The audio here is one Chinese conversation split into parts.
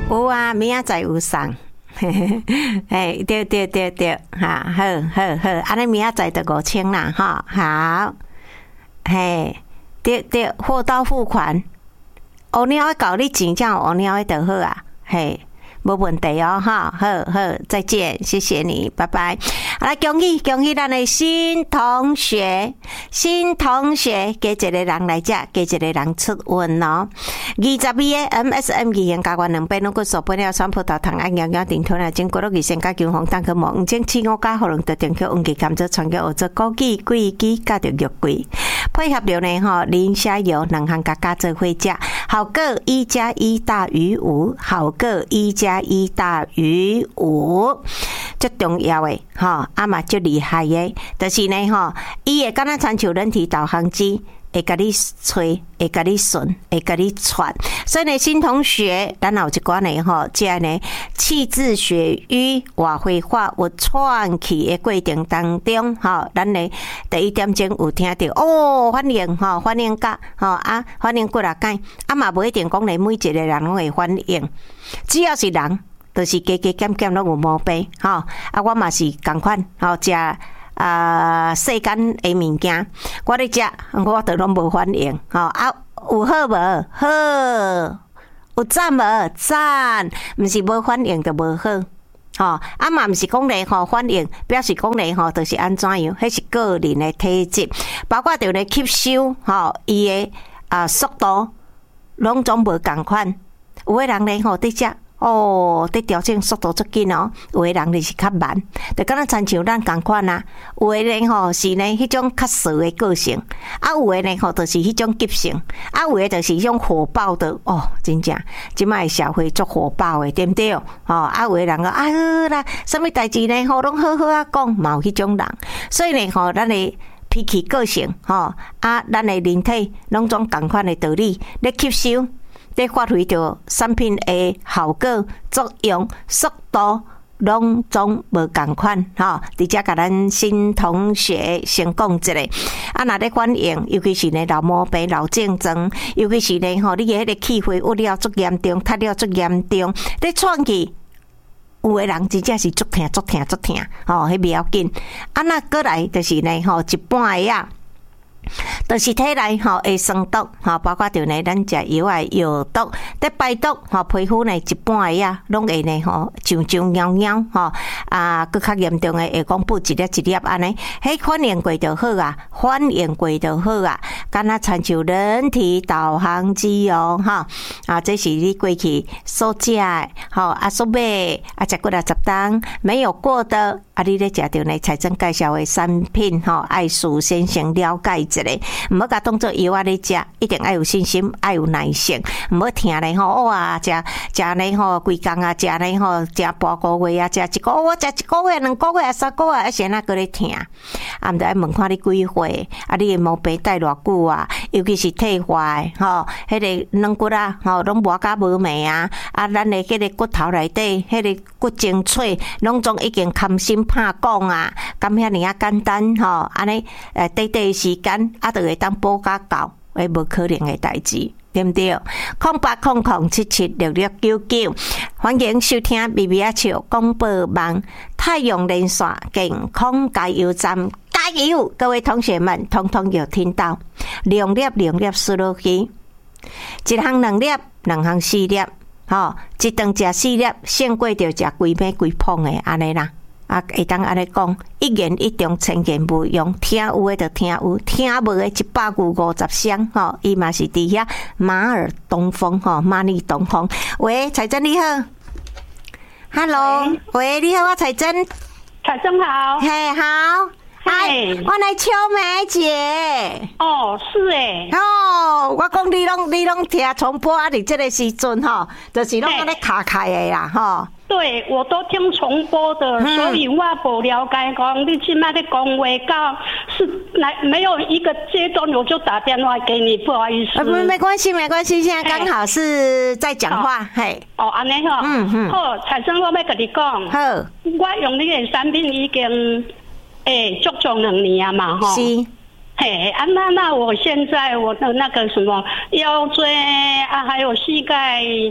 有啊，明仔载有送。哎，对，哈，好，安尼明仔载就5000啦，哈，好，嘿，对，货到付款，乌鸟会搞你钱，这样乌鸟会就好啊，嘿。没问题哦，哈，好，再见，谢谢你，拜拜。好啦，恭喜咱的新同学，加一个人来遮，加一个人出运哦。22个 MSM 2加元2杯，拢个所本了酸葡萄糖胺养养淀糖啊，经过了2加9红蛋壳膜，5075加可能得电去运气甘蔗传给学做枸杞、桂枝加着肉桂，配合着呢吼，磷虾油2项加做伙食，好过1+1大于5，好过1+1大于5，最重要的吼，啊嘛最厉害的，就是呢吼，伊会敢若亲像人体导航机。会甲你吹，会甲你顺，会甲你传。所以呢，新同学，咱有一寡呢吼，即个呢气滞血瘀、活挥化物喘气的过程当中，吼，咱呢第1点钟有听到哦，反应吼，反应甲吼啊，反应过来解，啊嘛无一定讲呢每一个人拢会反应，只要是人，就是加减拢有毛病，吼啊，我嘛是共款，吼食。世间的物件，我咧食，我都拢无反应，吼啊，有好无？好，有赞无？赞，毋是无反应就无好，吼啊嘛毋是讲咧吼反应，表示讲咧吼，就是安怎样？迄是个人的体质，包括着咧吸收，吼伊的速度，拢总无共款。有的人咧吼伫食。哦，伫调整速度足紧哦，有的人就是较慢，就敢若亲像咱共款啊。有的人吼是呢迄种较实的个性，啊有的呢吼就是迄种急性，啊有的就是迄种火爆的哦，真正即摆社会足火爆的，对不对？哦，啊有的人讲啊好啦，什么代志呢？吼拢好好啊讲，嘛有迄种人，所以呢吼，咱的脾气个性吼啊，咱的人体拢总共款的道理咧吸收。在发挥着产品的效果、作用、速度，拢总无共款吼。直接甲咱新同学先讲一下，啊，若咧反应，尤其是呢老毛病、老症状，尤其是呢吼，你的迄个气血郁了足严重，塌了足严重，咧喘气。有的人真正是足疼，吼，迄不要紧。啊，那过来就是呢吼，一半个啊。就是体内吼会生毒吼，包括着呢咱食药啊药毒，得排毒吼，皮肤呢一半个啊，拢会呢吼痒吼啊，佫较严重的会讲补一粒安尼，迄反应过就好啊，敢若亲像人体导航机哦，哈啊，这是你过去所食的吼啊，所买啊，食过了10当没有过的啊，你咧食着呢财政介绍的产品吼，爱事先了解一下，毋好甲当做药啊咧食，一定爱有信心，爱有耐性，毋好听咧吼，哇，食咧吼规工啊，食咧吼食半个月啊，食一个我食1个月、2个月、3个月，啊，先那个咧听，啊，毋得爱问看你几岁，啊，你的毛病带偌久啊，尤其是退化的吼，迄个软骨啊，吼，拢磨甲无糜啊，啊，咱的迄个骨头内底，迄个骨精髓，拢总已经堪心怕讲啊，咁遐尔啊简单吼，安尼短时间啊，就会当补甲到，诶，无可能的代志。对不对？0800776699，欢迎收听 BBA 笑广播网太阳连线健康加油站，加油！各位同学们，通通有听到，2粒输落去，一项2粒，2项4粒，吼，一顿食4粒，胜过着食规买规捧的安尼啦。啊，会当安尼讲，一言一中，千言无用。听有诶就听有，听无诶100句50声吼。伊嘛是伫遐马尔东风吼，马里东风。喂，彩珍你好 ，Hello， 喂，你好，我彩珍， 彩珍好， 嘿好。哎，我来秋梅姐。 哦，是诶。 哦，我讲你拢听重播啊！你这个时阵吼，就是拢安尼卡开的啦，吼。 对，我都听重播的，所以我不了解讲你现在的讲话到是没有一个阶段，我就打电话给你，不好意思。 没关系，现在刚好是在讲话，嘿。 哦，安尼吼。好，彩珍，我要跟你讲。 好。 我用你的产品已经足足2年啊嘛，吼。 是。 嘿，啊，那我现在我的那个什么腰椎啊，还有膝盖。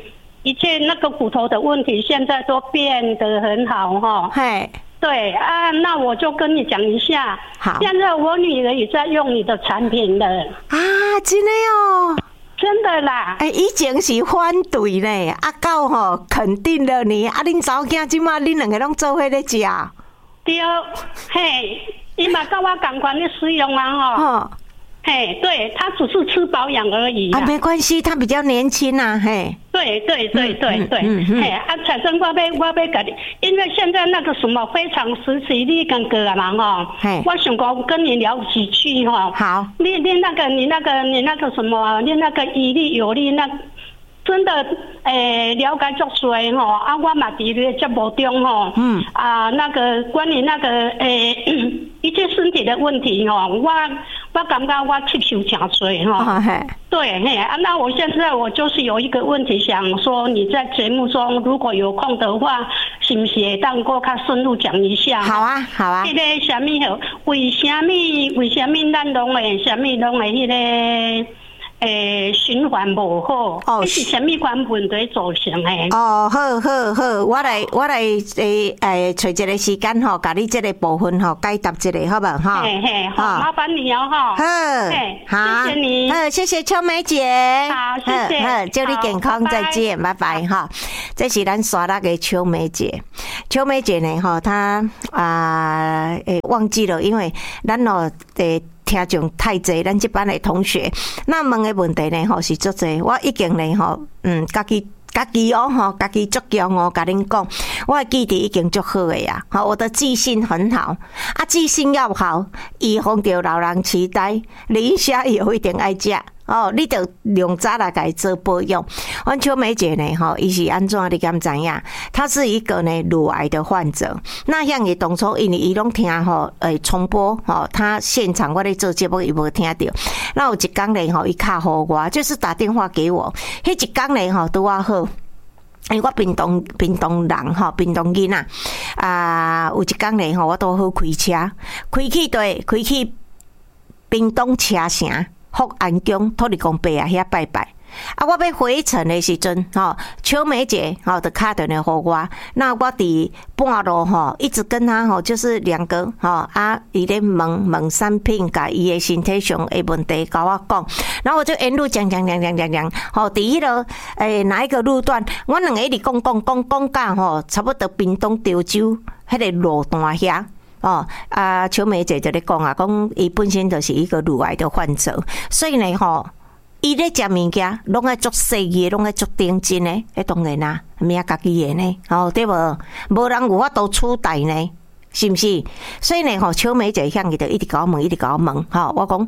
一切那个骨头的问题现在都变得很好哈。 嘿， 对啊，那我就跟你讲一下。 好， 现在我女儿也在用你的产品了。 啊，真的哦。 真的啦， 以前是反对咧，到吼肯定了你，恁查某囝即马恁两个拢做伙咧食。 对，嘿，伊嘛跟我同款咧使用啊吼。嘿，对，他只是吃保养而已没关系，他比较年轻啊，嘿。 对，嘿，彩珍，我要跟你，因为现在那个什么非常时期，你跟个人吼，我想讲跟你聊几句吼。 好。 你那个什么，你那个有利有利那。真的，了解足多吼，我嘛伫咧节目中吼，那个关于那个一些身体的问题吼，我感觉我吸收真多吼。对，那我现在我就是有一个问题想说，你在节目中如果有空的话，是不是会当过较深入讲一下？ 好啊，好啊。 迄个什么好？为什么咱拢会什么拢会迄个？循环无好，这是什么原问题造成的？ 好，我来找一个时间吼，甲你这个部分吼解答一下，好不好？ 好，麻烦你哦，哈。好，谢谢你， 谢谢秋梅姐， 好，谢谢， 祝你健康，再见，拜拜哈。这是咱刷那个秋梅姐，秋梅姐呢，哈，她忘记了，因为咱哦听众太侪，咱这班的同学，那问的问题呢，吼是足侪，我已经呢，吼，家己哦，吼，家己足强哦，甲恁讲，我的记忆已经足好的呀，好，我的记性很好，记性要好，预防着老人痴呆，你下有一定爱食。你得用早来给做保养。阮秋梅姐呢，伊是安怎你敢知影？她是一个呢乳癌的患者。那像伊当初因为伊拢听重播她现场我咧做节目伊无听到。那有一天呢伊敲互我，就是打电话给我。迄一天呢拄啊好。因为我屏东人屏东囡仔有一天呢我都好开车，开去屏东车城。福安宫土地公伯啊，遐拜拜。我要回程的时阵，秋梅姐就打电话给我，那我伫半路一直跟他就是两个伊咧问产品甲伊的身体上的问题，甲我讲，然后我就沿路讲，伫迄个哪一个路段，我两个一直讲到差不多屏东潮州迄个路段遐。秋梅姐就咧讲伊本身就是一个乳癌的患者，所以呢伊咧食物件拢爱足细个，拢爱足顶真诶，当然啦，命家己诶呢，对无？无人有法度取代呢。是不是？所以呢，秋梅姐向伊就一直搞问，我讲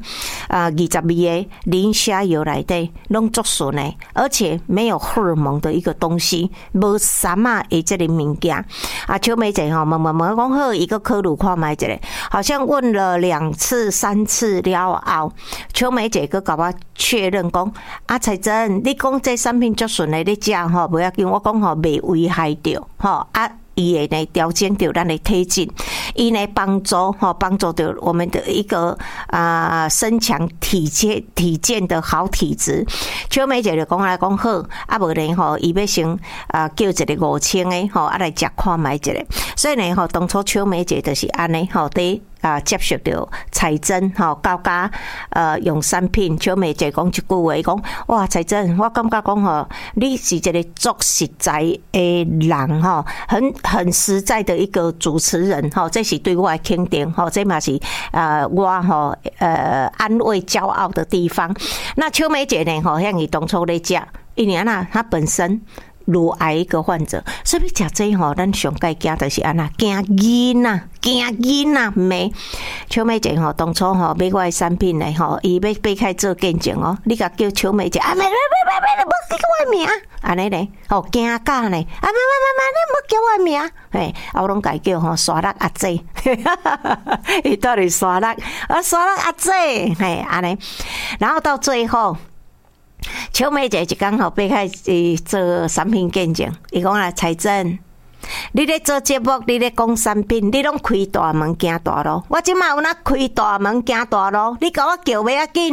22个磷虾油内底拢足纯诶，而且没有荷尔蒙的一个东西，无什么诶这个物件。秋梅姐问讲好，一个考虑看卖一个，好像问了2次3次了后，秋梅姐佮甲我确认讲彩珍，你讲这产品足纯诶，你食不要紧，我讲袂危害到伊会呢调整到咱的体质，伊呢帮助到我们的一个身强体健的好体质。秋梅姐就讲来讲好，无呢伊要先叫一个5000的来食看卖一个。所以呢当初秋梅姐就是安尼伫接受到彩珍高价用产品，秋梅姐讲一句话讲，哇彩珍，我感觉讲你是一个足实在的人很实在的一个主持人这是对我的肯定这嘛是我安慰骄傲的地方。那秋梅姐呢像伊当初咧食，因为她本身乳癌一个患者，所以食这咱上该惊就是安那惊囡仔没。秋梅姐当初买我的产品呢伊要背开做见证你甲叫秋梅姐没叫我名安尼咧惊假呢你莫叫我名我拢甲叫沙拉阿姐伊到底沙拉阿姐安尼，然后到最后。秋梅姐就刚好背开做产品见证，伊讲啦，彩珍，你咧做节目，你咧讲产品，你拢开大门行大路。我即马有哪开大门行大路？你甲我叫袂要紧，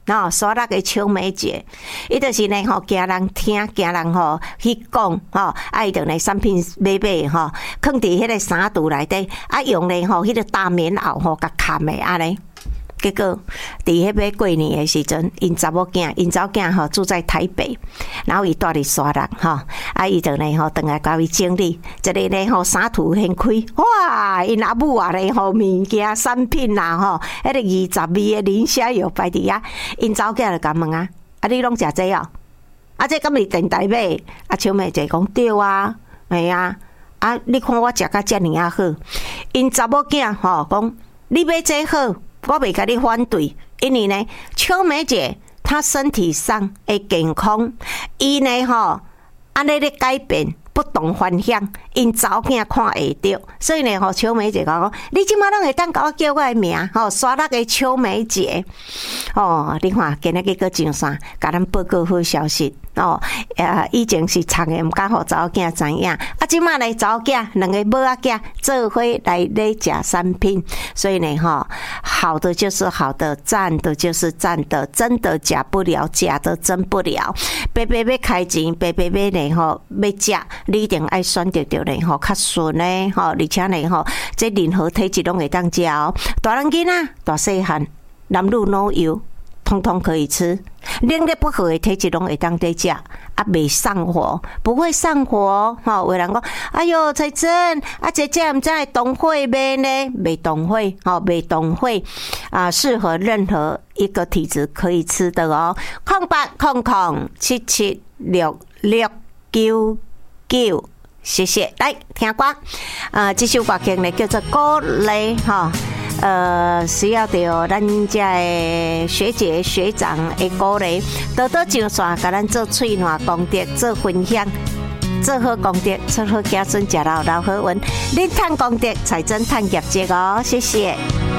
沙拉的秋梅节，伊就是呢吼，惊人听，惊人吼去讲吼，伊就呢产品买吼，放伫迄个衫椟内底，用呢吼迄个大棉袄吼，甲盖的安尼。结果，伫迄要过年的时阵，因查某囝、因查某囝吼住在台北，然后伊住伫沙鹿吼，伊就呢吼，等来甲伊整理，一个呢吼衫椟掀开，哇！因阿母啊呢吼物件产品啦吼，迄个20味的磷虾油摆伫遐，因查某囝就甲问啊，你拢食这哦？这敢是电台买？秋梅姐讲对啊，哎啊，你看我食甲遮尔啊好，因查某囝吼讲，你买这好。我袂甲你反对，因为呢，秋梅姐她身体上会健康，伊呢吼，安尼咧改变不同方向，因查某囝看会到，所以呢吼，秋梅姐讲，你即马拢会当甲我叫我的名，吼，沙鹿的秋梅姐，你看今日个个上山，甲咱报告好消息。以前是藏的，毋敢互查某囝知影。即马呢，查某囝两个母仔囝做伙来咧食产品，所以呢，好的就是好的，赞的就是赞的，真的假不了，假的真不了。白白要开钱，白白要呢要食，你一定爱选择着呢较顺呢而且呢这任何体质拢会当食哦，大人囡仔、大细汉、男女老幼。通通可以吃，能力不好的体质拢会当在食，袂上火，不会上火。有人讲，哎哟，彩珍，姐姐唔知动会买呢？袂动会，袂动会适合任何一个体质可以吃的哦。0800776699，谢谢。来听歌，这首歌曲呢叫做《鼓励》哈。需要到咱家的学姐学长的鼓励，多多上线，甲咱做翠暖功德，做分享，做好功德，做好子孙，食老好运，恁赚功德，财神赚业绩哦，谢谢。